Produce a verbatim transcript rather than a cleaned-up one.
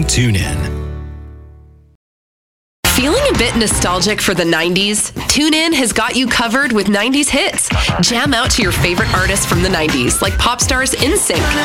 on TuneIn. Feeling a bit nostalgic for the nineties? TuneIn has got you covered with nineties hits. Jam out to your favorite artists from the nineties, like pop stars N Sync,